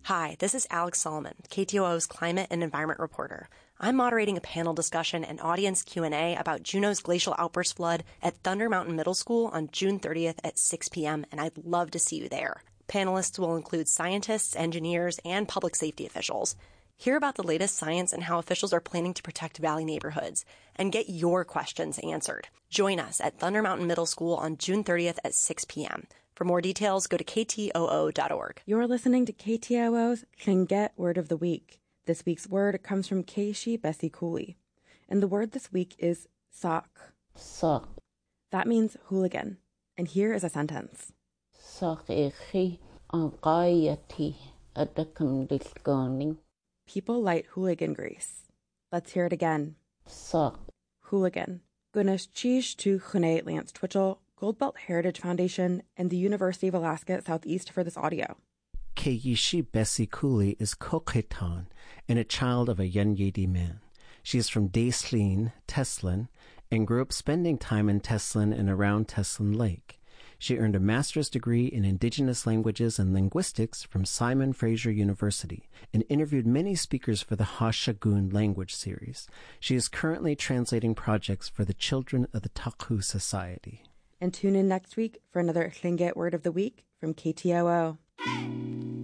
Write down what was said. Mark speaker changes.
Speaker 1: Hi, this is Alex Solomon, KTOO's climate and environment reporter. I'm moderating a panel discussion and audience Q&A about Juneau's glacial outburst flood at Thunder Mountain Middle School on June 30th at 6 p.m., and I'd love to see you there. Panelists will include scientists, engineers, and public safety officials. Hear about the latest science and how officials are planning to protect Valley neighborhoods, and get your questions answered. Join us at Thunder Mountain Middle School on June 30th at 6 p.m. For more details, go to ktoo.org.
Speaker 2: You're listening to KTOO's Tlingit Word of the Week. This week's word comes from Keishi Bessie Cooley. And the word this week is sock.
Speaker 3: Sock.
Speaker 2: That means hooligan. And here is a sentence.
Speaker 3: Sock echi angayati adakam dilgoning.
Speaker 2: People light hooligan grease. Let's hear it again.
Speaker 3: Sock.
Speaker 2: Hooligan. Gunas Cheesh to Chune Lance Twitchell, Goldbelt Heritage Foundation, and the University of Alaska at Southeast for this audio.
Speaker 4: Keishi Bessie Cooley is Kokhetan and a child of a Yenyedi man. She is from Daislin, Teslin, and grew up spending time in Teslin and around Teslin Lake. She earned a master's degree in Indigenous Languages and Linguistics from Simon Fraser University and interviewed many speakers for the Hashagun language series. She is currently translating projects for the children of the Takhu Society.
Speaker 2: And tune in next week for another Tlingit Word of the Week from KTOO.